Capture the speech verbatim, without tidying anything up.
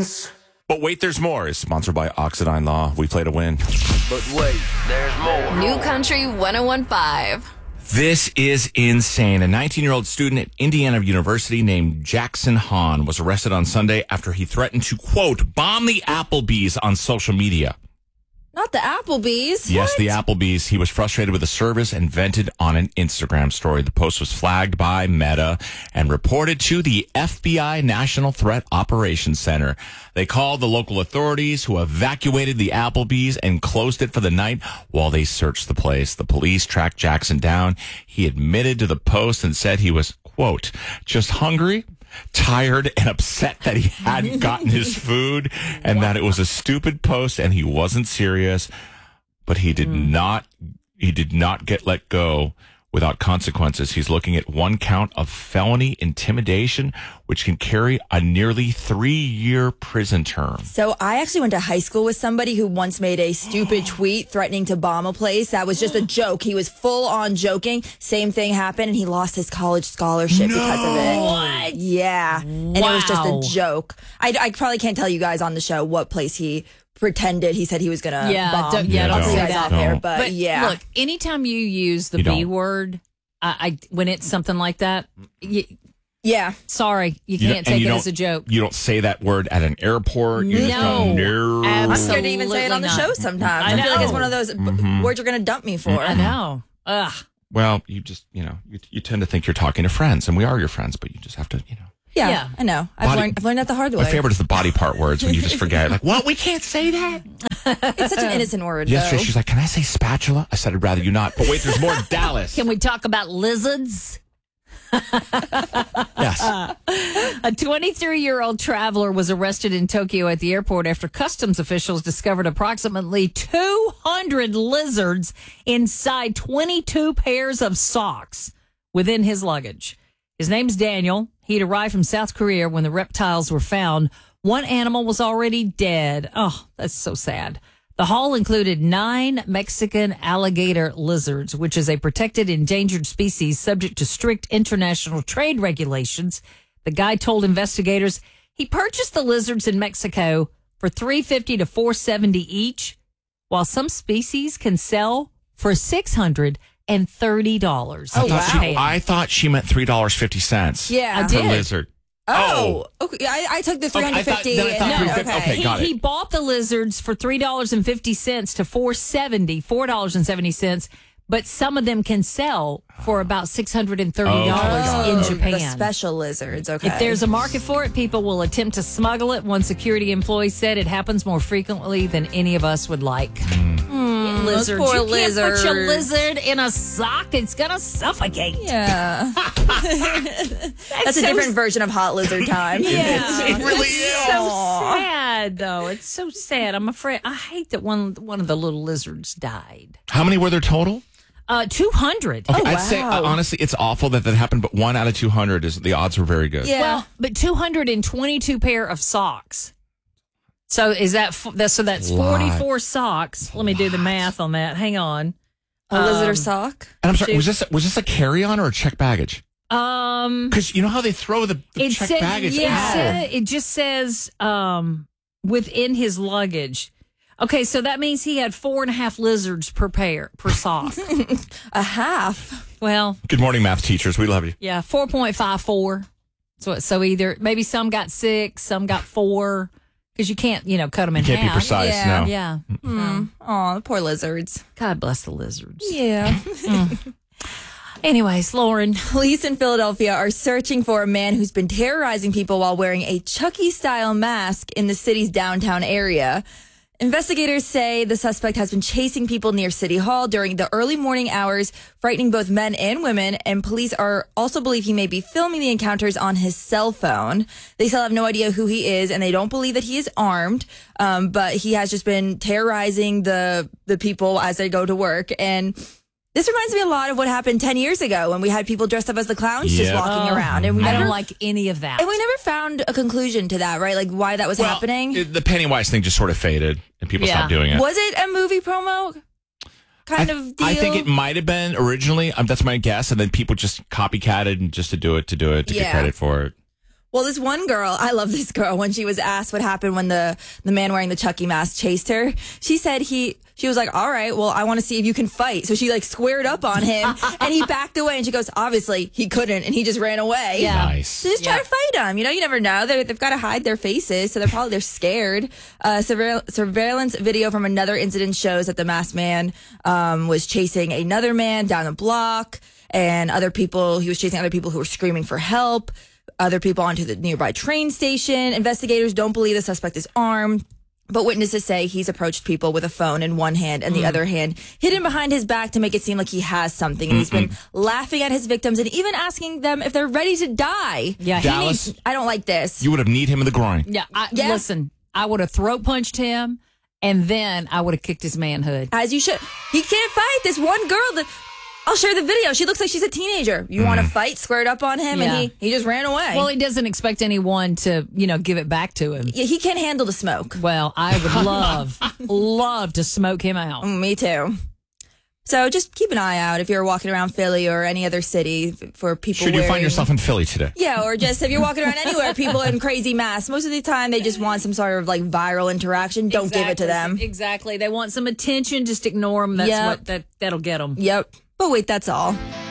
Headlines. But wait, there's more is sponsored by Oxidine Law. We play to win. But wait, there's more. New Country one oh one point five. This is insane. A nineteen-year-old student at Indiana University named Jackson Hahn was arrested on Sunday after he threatened to, quote, bomb the Applebee's on social media. Not the Applebee's. Yes, What? the Applebee's. He was frustrated with the service and vented on an Instagram story. The post was flagged by Meta and reported to the F B I National Threat Operations Center. They called the local authorities, who evacuated the Applebee's and closed it for the night while they searched the place. The police tracked Jackson down. He admitted to the post and said he was, quote, just hungry, tired, and upset that he hadn't gotten his food and wow. that it was a stupid post and he wasn't serious. But he did mm. not he did not get let go without consequences. He's looking at one count of felony intimidation, which can carry a nearly three-year prison term. So I actually went to high school with somebody who once made a stupid tweet threatening to bomb a place. That was just a joke. He was full on joking. Same thing happened, and he lost his college scholarship no. because of it. What? Yeah. And wow. it was just a joke. I, I probably can't tell you guys on the show what place he pretended he said he was going to yeah, bomb. Don't, yeah, yeah, don't I'll say see you guys that. off air, Don't. but, But yeah. look, anytime you use the You B don't. word, I, I when it's something like that, you, yeah. sorry, you You can't don't- and take you it don't- as a joke. You don't say that word at an airport. You just No. go, no. I'm scared to even say it Absolutely on the not. show sometimes. I I, feel like know. it's one of those b- Mhm. words you're going to dump me for. I know. Ugh. Well, you just, you know, you, you tend to think you're talking to friends, and we are your friends, but you just have to, you know. Yeah, Yeah. I know. I've Body- learned, I've learned that the hard way. My favorite is the body part words when you just forget. Like, what? We can't say that? It's such an innocent word, Yesterday, though. she's like, can I say spatula? I said, I'd rather you not. But wait, there's more. Dallas. Can we talk about lizards? Yes. A twenty-three-year-old traveler was arrested in Tokyo at the airport after customs officials discovered approximately two hundred lizards inside twenty-two pairs of socks within his luggage. His name's Daniel. He'd arrived from South Korea when the reptiles were found. One animal was already dead. Oh, that's so sad. The haul included nine Mexican alligator lizards, which is a protected endangered species subject to strict international trade regulations. The guy told investigators he purchased the lizards in Mexico for three hundred fifty dollars to four hundred seventy dollars each, while some species can sell for six hundred thirty dollars. I, Oh, thought wow. she, I thought she meant three dollars and fifty cents. Yeah. I per did. lizard. Oh, okay. I, I took the three Okay, I hundred fifty. thought- then I thought no, three hundred fifty. okay. Okay, got he, it. he bought the lizards for three dollars and fifty cents to four dollars and seventy cents, four dollars and seventy cents, but some of them can sell for about six hundred thirty dollars Oh, in okay. Japan. The special lizards, okay. If there's a market for it, people will attempt to smuggle it. One security employee said it happens more frequently than any of us would like. Mm, those Lizards. poor you can't put your lizards. lizard in a sock. It's going to suffocate. Yeah. That's a so different version of hot lizard time. Yeah. It really It's is. so sad, though. It's so sad. I'm afraid. I hate that one one of the little lizards died. How many were there total? Uh, two hundred. Okay, Oh, I'd say, wow. uh, honestly, it's awful that that happened, but one out of two hundred is the odds were very good. Yeah. Well, but two hundred twenty-two pair of socks. So is that, f- that so that's Lot. forty-four socks. Let me do the math on that. Hang on. a lizard or Um, sock? And I'm sorry, Shoot. was this was this a carry-on or a check baggage? Um, Because you know how they throw the, the it check said, baggage yeah, out? it, said- it just says um within his luggage. Okay, so that means he had four and a half lizards per pair per sock. A half. Well, Good morning, math teachers. We love you. yeah, four point five four. So so either maybe some got six, some got four, because you can't you know cut them in You can't be half. precise, Yeah. no. Yeah. Mm. Oh, the poor lizards. God bless the lizards. Yeah. Anyways, Lauren. Police in Philadelphia are searching for a man who's been terrorizing people while wearing a Chucky-style mask in the city's downtown area. Investigators say the suspect has been chasing people near City Hall during the early morning hours, frightening both men and women, and police are also believe he may be filming the encounters on his cell phone. They still have no idea who he is, and they don't believe that he is armed, um, but he has just been terrorizing the the people as they go to work. And this reminds me a lot of what happened ten years ago when we had people dressed up as the clowns just Yeah. walking Oh, around. And we I never don't like any of that. and we never found a conclusion to that, right? Like why that was Well, happening. it- the Pennywise thing just sort of faded, and people Yeah. stopped doing it. Was it a movie promo kind I, of deal? I think it might have been originally. Um, that's my guess, and then people just copycatted and just to do it to do it to Yeah. get credit for it. Well, this one girl, I love this girl. When she was asked what happened when the, the man wearing the Chucky mask chased her, she said he, she was like, all right, well, I want to see if you can fight. So she like squared up on him and he backed away and she goes, obviously he couldn't. And he just ran away. Yeah. Nice. So just try Yeah. to fight him. You know, you never know. They're, they've got to hide their faces. So they're probably, they're scared. Uh, surveil- surveillance video from another incident shows that the masked man, um, was chasing another man down the block and other people, he was chasing other people who were screaming for help. Other people onto the nearby train station. Investigators don't believe the suspect is armed, but witnesses say he's approached people with a phone in one hand and the other hand hidden behind his back to make it seem like he has something. And he's been laughing at his victims and even asking them if they're ready to die. Yeah, he Dallas, needs, I don't like this. you would have kneed him in the groin. yeah, I, Yeah. listen, I would have throat punched him and then I would have kicked his manhood. As you should. He can't fight. This one girl that I'll share the video. She looks like she's a teenager. You want to fight? Squared up on him, Yeah. and he, he just ran away. Well, he doesn't expect anyone to, you know, give it back to him. Yeah, he can't handle the smoke. Well, I would love, love to smoke him out. Mm, Me too. So just keep an eye out if you're walking around Philly or any other city f- for people. Should you wearing, find yourself in Philly today? Yeah, or just if you're walking around anywhere, people in crazy masks. Most of the time, they just want some sort of like viral interaction. Don't give it to them. Exactly. They want some attention. Just ignore them. That's Yep. what that that'll get them. Yep. But wait, that's all.